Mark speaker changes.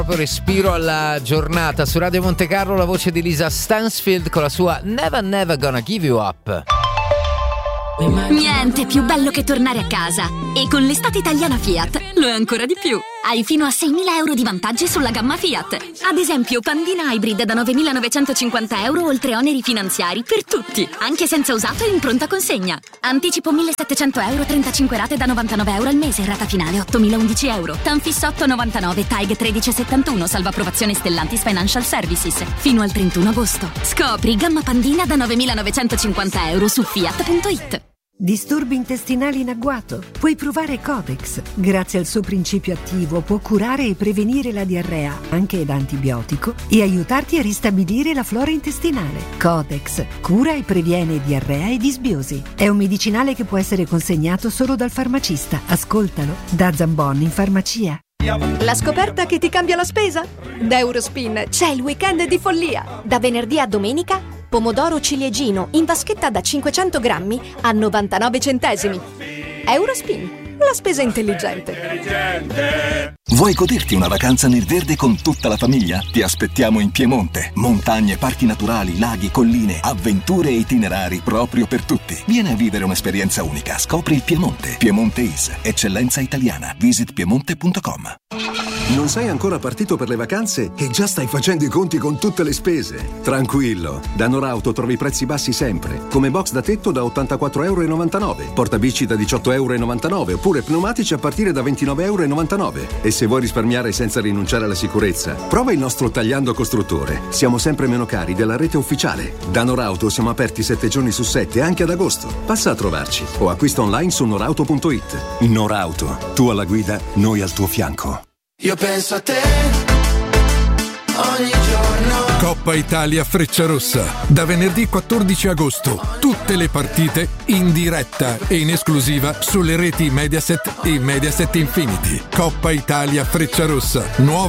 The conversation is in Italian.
Speaker 1: Proprio respiro alla giornata. Su Radio Monte Carlo la voce di Lisa Stansfield con la sua Never Never Gonna Give You Up.
Speaker 2: Niente più bello che tornare a casa. E con l'estate italiana Fiat lo è ancora di più. Hai fino a 6.000 euro di vantaggi sulla gamma Fiat. Ad esempio Pandina Hybrid da 9.950 euro oltre oneri finanziari per tutti, anche senza usato e in pronta consegna. Anticipo 1.700 euro, 35 rate da 99 euro al mese, rata finale 8.011 euro. Tanfis 8,99, TAG 13,71, salva approvazione Stellantis Financial Services. Fino al 31 agosto. Scopri gamma Pandina da 9.950 euro su fiat.it.
Speaker 3: Disturbi intestinali in agguato? Puoi provare Codex. Grazie al suo principio attivo può curare e prevenire la diarrea, anche da antibiotico, e aiutarti a ristabilire la flora intestinale. Codex cura e previene diarrea e disbiosi. È un medicinale che può essere consegnato solo dal farmacista. Ascoltalo da Zambon in farmacia.
Speaker 4: La scoperta che ti cambia la spesa? Da Eurospin c'è il weekend di follia. Da venerdì a domenica, pomodoro ciliegino in vaschetta da 500 grammi a 99 centesimi. Eurospin, la spesa intelligente.
Speaker 5: Vuoi goderti una vacanza nel verde con tutta la famiglia? Ti aspettiamo in Piemonte. Montagne, parchi naturali, laghi, colline, avventure e itinerari proprio per tutti. Vieni a vivere un'esperienza unica. Scopri il Piemonte. Piemonte is, eccellenza italiana. Visit piemonte.com.
Speaker 6: Non sei ancora partito per le vacanze e già stai facendo i conti con tutte le spese? Tranquillo, da Norauto trovi prezzi bassi sempre, come box da tetto da 84,99 €, portabici da 18,99 € oppure pneumatici a partire da 29,99 €. E se vuoi risparmiare senza rinunciare alla sicurezza, prova il nostro Tagliando Costruttore. Siamo sempre meno cari della rete ufficiale. Da Norauto siamo aperti 7 giorni su 7 anche ad agosto. Passa a trovarci o acquista online su norauto.it. Norauto, tu alla guida, noi al tuo fianco.
Speaker 7: Io penso a te ogni giorno.
Speaker 8: Coppa Italia Frecciarossa. Da venerdì 14 agosto. Tutte le partite in diretta e in esclusiva sulle reti Mediaset e Mediaset Infinity. Coppa Italia Frecciarossa. Nuova